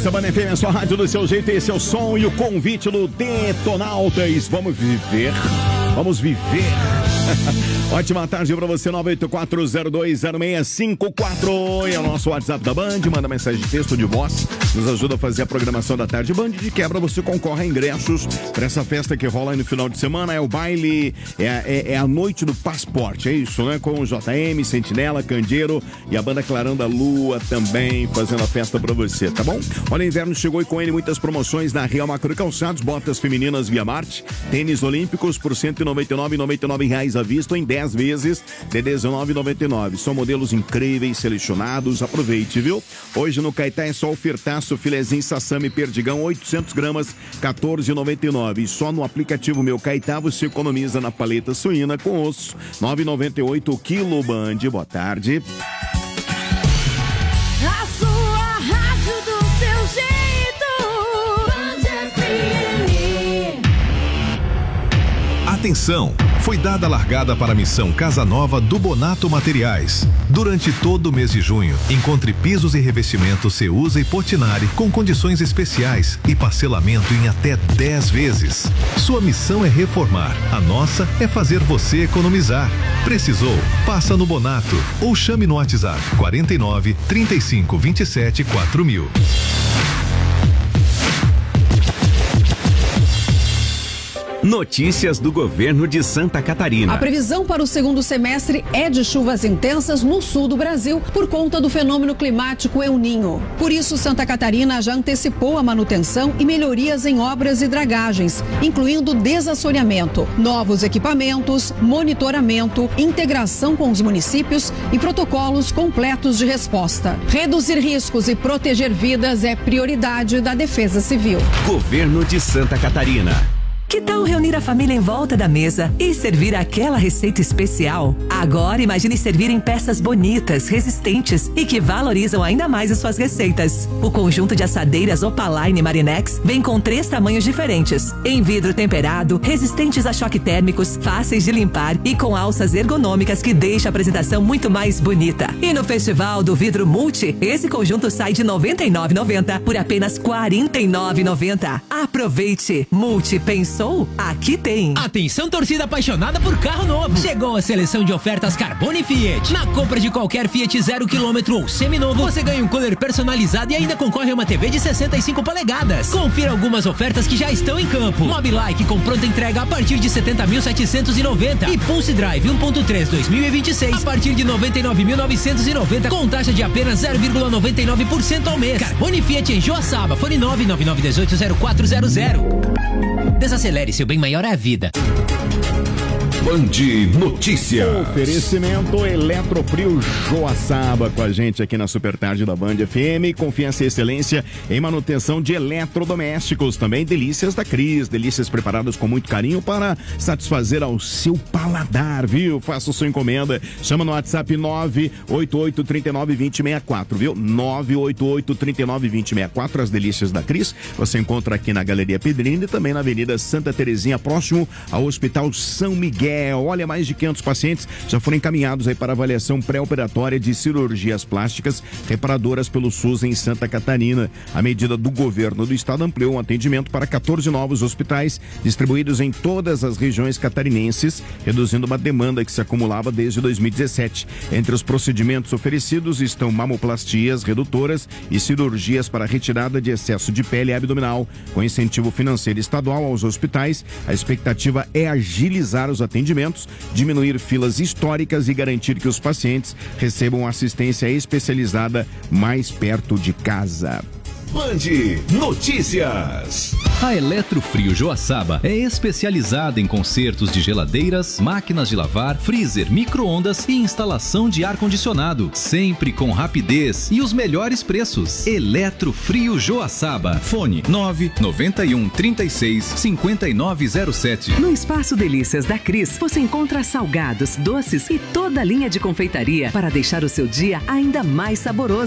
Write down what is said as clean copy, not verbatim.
Essa Band FM é a sua rádio do seu jeito, esse é o som e o convite do Detonautas. Vamos viver. Ótima tarde pra você, 984020654 é o nosso WhatsApp da Band. Manda mensagem de texto, de voz, nos ajuda a fazer a programação da tarde Band. De quebra você concorre a ingressos pra essa festa que rola aí no final de semana. É o baile, é a noite do passaporte, é isso, né? Com o JM, Sentinela, Candeiro e a banda Clarão da Lua também fazendo a festa pra você, tá bom? Olha, o inverno chegou e com ele muitas promoções na Real Macro Calçados, botas femininas Via Marte, tênis olímpicos por R$199,99 à vista em 10 vezes de R$19,99. São modelos incríveis, selecionados. Aproveite, viu? Hoje no Caetá é só ofertaço, filezinho sassami perdigão, 800 gramas, R$14,99. E só no aplicativo Meu Caetá você economiza na paleta suína com osso, R$9,98 o quilo. Band, boa tarde. A sua rádio do seu jeito. Band FM. Atenção! Foi dada a largada para a missão Casa Nova do Bonato Materiais. Durante todo o mês de junho, encontre pisos e revestimentos Ceusa e Portinari com condições especiais e parcelamento em até 10 vezes. Sua missão é reformar, a nossa é fazer você economizar. Precisou? Passa no Bonato ou chame no WhatsApp 49 35 27 4000. Notícias do governo de Santa Catarina. A previsão para o segundo semestre é de chuvas intensas no sul do Brasil por conta do fenômeno climático El Niño. Por isso, Santa Catarina já antecipou a manutenção e melhorias em obras e dragagens, incluindo desassoreamento, novos equipamentos, monitoramento, integração com os municípios e protocolos completos de resposta. Reduzir riscos e proteger vidas é prioridade da Defesa Civil. Governo de Santa Catarina. Que tal reunir a família em volta da mesa e servir aquela receita especial? Agora imagine servir em peças bonitas, resistentes e que valorizam ainda mais as suas receitas. O conjunto de assadeiras Opaline Marinex vem com 3 tamanhos diferentes: em vidro temperado, resistentes a choque térmicos, fáceis de limpar e com alças ergonômicas que deixam a apresentação muito mais bonita. E no Festival do Vidro Multi, esse conjunto sai de R$ 99,90 por apenas R$ 49,90. Aproveite! Multi pensou? Aqui tem. Atenção, torcida apaixonada por carro novo. Chegou a seleção de ofertas Carbone Fiat. Na compra de qualquer Fiat 0 km ou seminovo, você ganha um cooler personalizado e ainda concorre a uma TV de 65 polegadas. Confira algumas ofertas que já estão em campo. Mobilike com pronta entrega a partir de 70.790 e Pulse Drive 1.3 2026 a partir de 99.990 com taxa de apenas 0,99% ao mês. Carbone Fiat em Joaçaba. Fone 999180400. Desacelere, seu bem maior é a vida. Band Notícias. Oferecimento Eletrofrio Joaçaba com a gente aqui na Super Tarde da Band FM. Confiança e excelência em manutenção de eletrodomésticos. Também delícias da Cris. Delícias preparadas com muito carinho para satisfazer ao seu paladar, viu? Faça sua encomenda. Chama no WhatsApp 988-39-2064, viu? 988-39-2064. As delícias da Cris você encontra aqui na Galeria Pedrini e também na Avenida Santa Terezinha, próximo ao Hospital São Miguel. Olha, mais de 500 pacientes já foram encaminhados aí para avaliação pré-operatória de cirurgias plásticas reparadoras pelo SUS em Santa Catarina. A medida do governo do estado ampliou o atendimento para 14 novos hospitais distribuídos em todas as regiões catarinenses, reduzindo uma demanda que se acumulava desde 2017. Entre os procedimentos oferecidos estão mamoplastias redutoras e cirurgias para retirada de excesso de pele abdominal. Com incentivo financeiro estadual aos hospitais, a expectativa é agilizar os atendimentos, diminuir filas históricas e garantir que os pacientes recebam assistência especializada mais perto de casa. Band Notícias. A Eletrofrio Joaçaba é especializada em consertos de geladeiras, máquinas de lavar, freezer, micro-ondas e instalação de ar-condicionado, sempre com rapidez e os melhores preços. Eletrofrio Joaçaba. Fone 991 36 5907. No Espaço Delícias da Cris, você encontra salgados, doces e toda a linha de confeitaria para deixar o seu dia ainda mais saboroso.